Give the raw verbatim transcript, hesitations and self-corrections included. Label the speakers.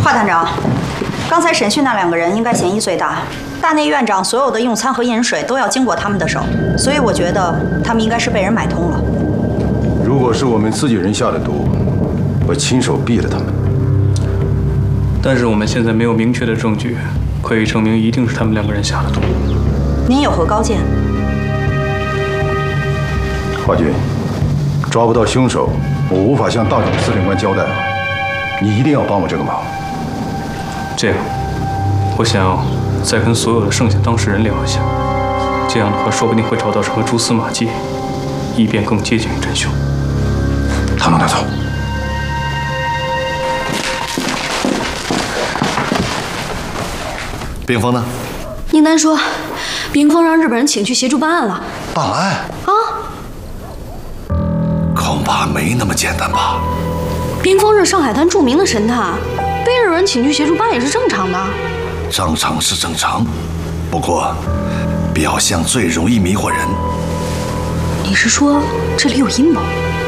Speaker 1: 华探长，刚才审讯那两个人应该嫌疑最大。大内院长所有的用餐和饮水都要经过他们的手，所以我觉得他们应该是被人买通了。
Speaker 2: 如果是我们自己人下的毒，我亲手毙了他们。
Speaker 3: 但是我们现在没有明确的证据，可以证明一定是他们两个人下的毒。
Speaker 1: 您有何高见？
Speaker 2: 华军，抓不到凶手，我无法向大总司令官交代啊！你一定要帮我这个忙。
Speaker 3: 这样，我想再跟所有的剩下当事人聊一下，这样的话，说不定会找到什么蛛丝马迹，以便更接近于真凶。
Speaker 2: 唐总，带走。
Speaker 4: 冰峰呢？
Speaker 5: 宁丹说，冰峰让日本人请去协助办案了。
Speaker 4: 办案？
Speaker 5: 啊？
Speaker 4: 恐怕没那么简单吧？
Speaker 5: 冰峰是上海滩著名的神探，被日本人请去协助办也是正常的。
Speaker 4: 正常是正常，不过表象最容易迷惑人。
Speaker 5: 你是说这里有阴谋？